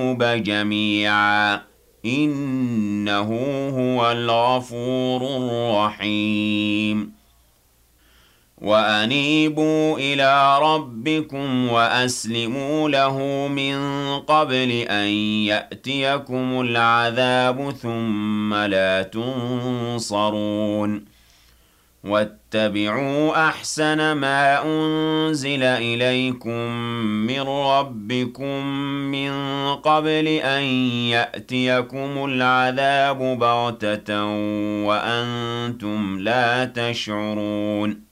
جميعا إنه هو الغفور الرحيم وأنيبوا إلى ربكم وأسلموا له من قبل أن يأتيكم العذاب ثم لا تنصرون واتبعوا أحسن ما أنزل إليكم من ربكم من قبل أن يأتيكم العذاب بغتة وأنتم لا تشعرون